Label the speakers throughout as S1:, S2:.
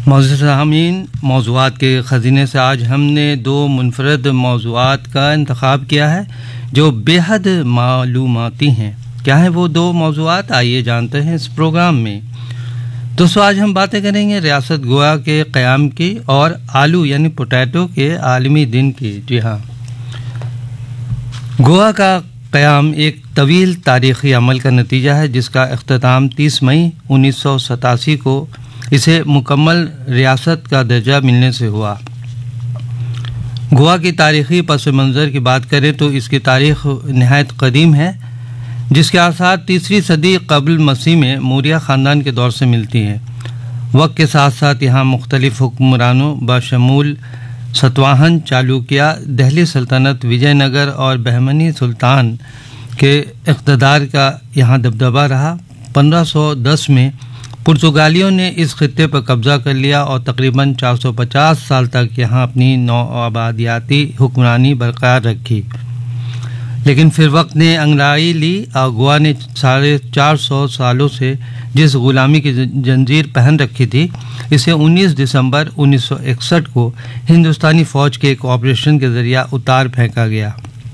S1: معزز سامعین، موضوعات کے خزینے سے آج ہم نے دو منفرد موضوعات کا انتخاب کیا ہے جو بے حد معلوماتی ہیں۔ کیا ہیں وہ دو موضوعات؟ آئیے جانتے ہیں اس پروگرام میں۔ دوستو، آج ہم باتیں کریں گے ریاست گوا کے قیام کی اور آلو یعنی پوٹیٹو کے عالمی دن کی۔ جی ہاں، گوا کا قیام ایک طویل تاریخی عمل کا نتیجہ ہے جس کا اختتام 30 مئی 1987 کو اسے مکمل ریاست کا درجہ ملنے سے ہوا۔ گوا کی تاریخی پس منظر کی بات کریں تو اس کی تاریخ نہایت قدیم ہے، جس کے آثار تیسری صدی قبل مسیح میں موریہ خاندان کے دور سے ملتی ہیں۔ وقت کے ساتھ ساتھ یہاں مختلف حکمرانوں بشمول ستواہن، چالوکیہ، دہلی سلطنت، وجے نگر اور بہمنی سلطان کے اقتدار کا یہاں دبدبہ رہا۔ 1510 میں پرتگالیوں نے اس خطے پر قبضہ کر لیا اور تقریباً 450 سال تک یہاں اپنی نوآبادیاتی حکمرانی برقرار رکھی، لیکن پھر وقت نے انگڑائی لی اور گوا نے 450 سالوں سے جس غلامی کی زنجیر پہن رکھی تھی اسے 19 دسمبر 1961 کو ہندوستانی فوج کے ایک آپریشن کے ذریعہ اتار پھینکا گیا۔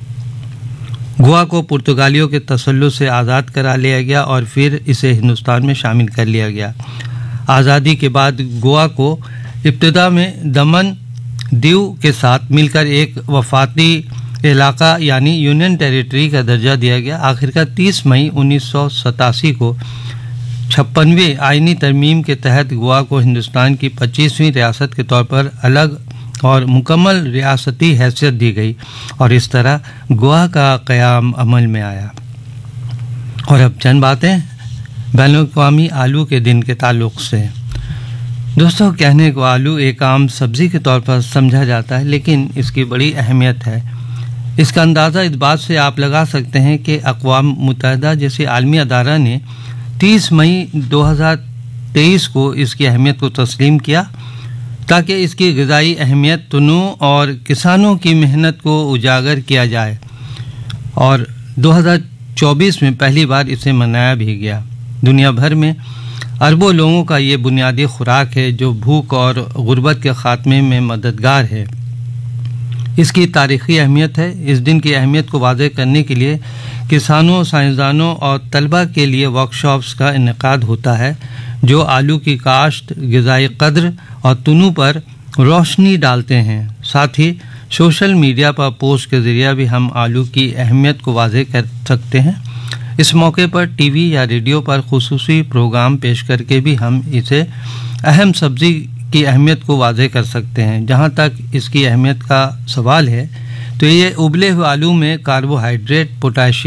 S1: گوا کو پرتگالیوں کے تسلط سے آزاد کرا لیا گیا اور پھر اسے ہندوستان میں شامل کر لیا گیا۔ آزادی کے بعد گوا کو ابتدا میں دمن دیو کے ساتھ مل کر ایک وفاقی علاقہ یعنی یونین ٹیریٹری کا درجہ دیا گیا۔ آخرکار 30 مئی 1987 کو 56ویں آئینی ترمیم کے تحت گوا کو ہندوستان کی 25ویں ریاست کے طور پر الگ اور مکمل ریاستی حیثیت دی گئی اور اس طرح گوا کا قیام عمل میں آیا۔ اور اب چند باتیں بین الاقوامی آلو کے دن کے تعلق سے۔ دوستوں، کہنے کو آلو ایک عام سبزی کے طور پر سمجھا جاتا ہے، لیکن اس کی بڑی اہمیت ہے۔ اس کا اندازہ اس بات سے آپ لگا سکتے ہیں کہ اقوام متحدہ جیسے عالمی ادارہ نے 30 مئی 2023 کو اس کی اہمیت کو تسلیم کیا تاکہ اس کی غذائی اہمیت، تنوع اور کسانوں کی محنت کو اجاگر کیا جائے، اور 2024 میں پہلی بار اسے منایا بھی گیا۔ دنیا بھر میں اربوں لوگوں کا یہ بنیادی خوراک ہے جو بھوک اور غربت کے خاتمے میں مددگار ہے۔ اس کی تاریخی اہمیت ہے۔ اس دن کی اہمیت کو واضح کرنے کے لیے کسانوں، سائنسدانوں اور طلباء کے لیے ورکشاپس کا انعقاد ہوتا ہے جو آلو کی کاشت، غذائی قدر اور تنوع پر روشنی ڈالتے ہیں۔ ساتھ ہی سوشل میڈیا پر پوسٹ کے ذریعے بھی ہم آلو کی اہمیت کو واضح کر سکتے ہیں۔ اس موقع پر ٹی وی یا ریڈیو پر خصوصی پروگرام پیش کر کے بھی ہم اسے اہم سبزی کی اہمیت کو واضح کر سکتے ہیں۔ جہاں تک اس کی اہمیت کا سوال ہے تو یہ ابلے ہوئے آلو میں کاربوہائیڈریٹ، پوٹاشیم